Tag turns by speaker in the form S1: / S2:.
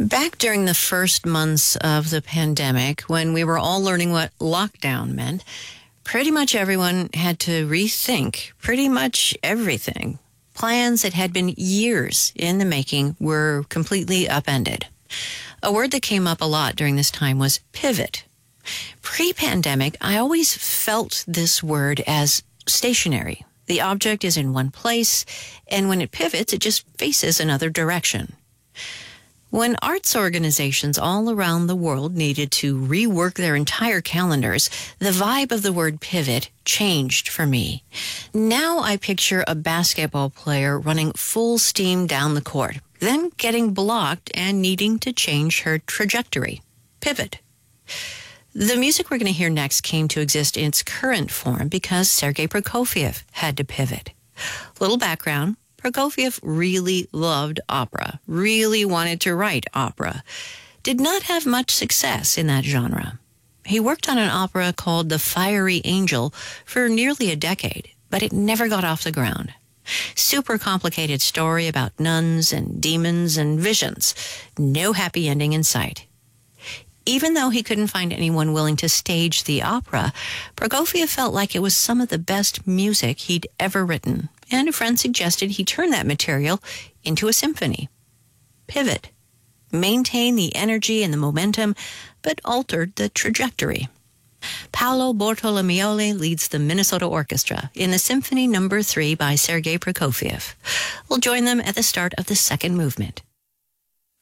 S1: Back during the first months of the pandemic, when we were all learning what lockdown meant, pretty much everyone had to rethink pretty much everything. Plans that had been years in the making were completely upended. A word that came up a lot during this time was pivot. Pre-pandemic, I always felt this word as stationary. The object is in one place, and when it pivots, it just faces another direction. When arts organizations all around the world needed to rework their entire calendars, the vibe of the word pivot changed for me. Now I picture a basketball player running full steam down the court, then getting blocked and needing to change her trajectory. Pivot. The music we're going to hear next came to exist in its current form because Sergei Prokofiev had to pivot. Little background. Prokofiev really loved opera, really wanted to write opera, did not have much success in that genre. He worked on an opera called The Fiery Angel for nearly a decade, but it never got off the ground. Super complicated story about nuns and demons and visions. No happy ending in sight. Even though he couldn't find anyone willing to stage the opera, Prokofiev felt like it was some of the best music he'd ever written, and a friend suggested he turn that material into a symphony. Pivot. Maintain the energy and the momentum, but altered the trajectory. Paolo Bortolomeoli leads the Minnesota Orchestra in the Symphony No. 3 by Sergei Prokofiev. We'll join them at the start of the second movement.